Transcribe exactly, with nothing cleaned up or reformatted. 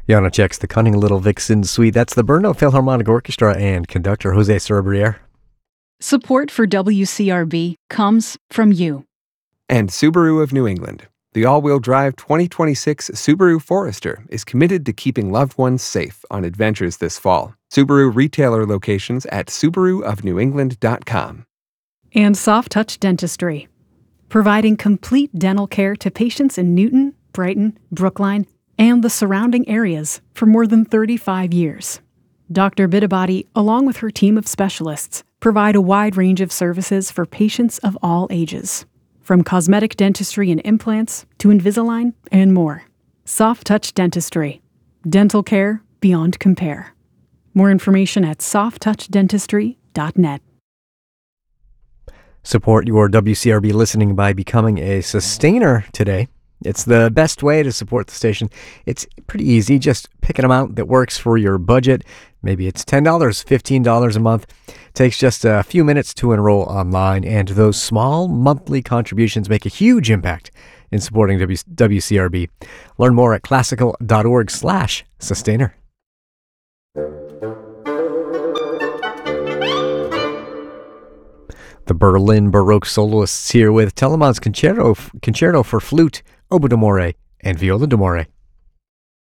Janacek's The Cunning Little Vixen Suite. That's the Brno Philharmonic Orchestra and conductor Jose Sorbrier. Support for W C R B comes from you. And Subaru of New England. The all-wheel drive twenty twenty-six Subaru Forester is committed to keeping loved ones safe on adventures this fall. Subaru retailer locations at subaru of new england dot com. And Soft Touch Dentistry, providing complete dental care to patients in Newton, Brighton, Brookline, and the surrounding areas for more than thirty-five years. Doctor Bitabati, along with her team of specialists, provide a wide range of services for patients of all ages, from cosmetic dentistry and implants to Invisalign and more. Soft Touch Dentistry, dental care beyond compare. More information at soft touch dentistry dot net. Support your W C R B listening by becoming a sustainer today. It's the best way to support the station. It's pretty easy. Just pick an amount that works for your budget. Maybe it's ten dollars, fifteen dollars a month. It takes just a few minutes to enroll online, and those small monthly contributions make a huge impact in supporting w- WCRB. Learn more at classical.org slash sustainer. The Berlin Baroque soloists here with Telemann's Concerto, Concerto for Flute, Oboe d'Amore, and Viola d'Amore.